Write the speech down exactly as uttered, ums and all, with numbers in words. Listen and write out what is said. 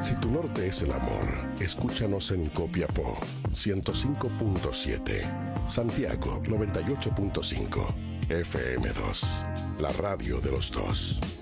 Si tu norte es el amor, escúchanos en Copiapó ciento cinco punto siete, Santiago noventa y ocho punto cinco, F M dos, la radio de los dos.